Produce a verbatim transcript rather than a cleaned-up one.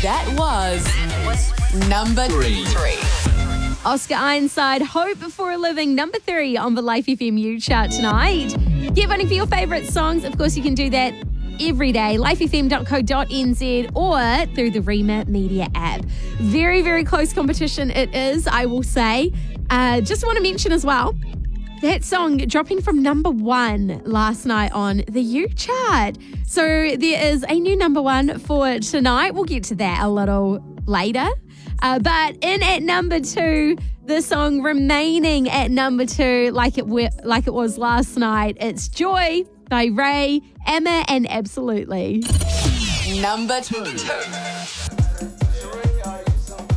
That was, that was number three. three. Oscar Ironside, Hope for a Living, number three on the Life F M U chart tonight. Get voting for your favourite songs. Of course, you can do that every day, life f m dot co dot n z or through the Rema Media app. Very, very close competition it is, I will say. Uh, just want to mention as well, that song dropping from number one last night on the U chart. So there is a new number one for tonight. We'll get to that a little later. Uh, but in at number two, the song remaining at number two, like it we- like it was last night. It's Joy by Ray, Emma, and Absolutely. Number two. two.